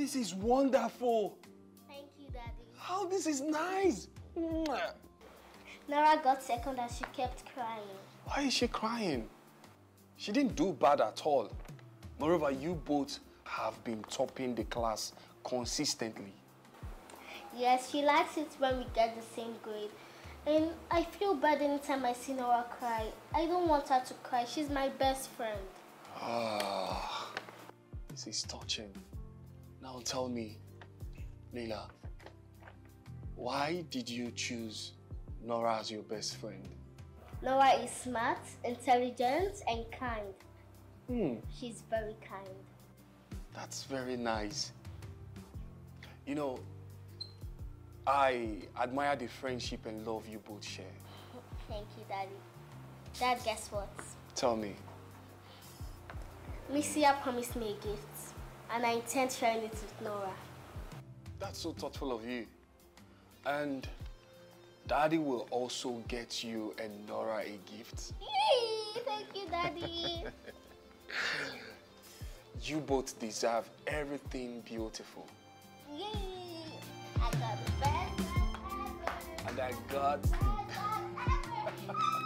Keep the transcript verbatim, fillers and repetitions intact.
This is wonderful. Thank you, Daddy. How this is nice. Nora got second and she kept crying. Why is she crying? She didn't do bad at all. Moreover, you both have been topping the class consistently. Yes, she likes it when we get the same grade. And I feel bad anytime I see Nora cry. I don't want her to cry. She's my best friend. Ah, this is touching. Now tell me, Leila, why did you choose Nora as your best friend? Nora is smart, intelligent, and kind. Hmm. She's very kind. That's very nice. You know, I admire the friendship and love you both share. Thank you, Daddy. Dad, guess what? Tell me. Misia promised me a gift, and I intend sharing it with Nora. That's so thoughtful of you. And Daddy will also get you and Nora a gift. Yay! Thank you, Daddy. You both deserve everything beautiful. Yay! I got the best ever. And I got... Best ever.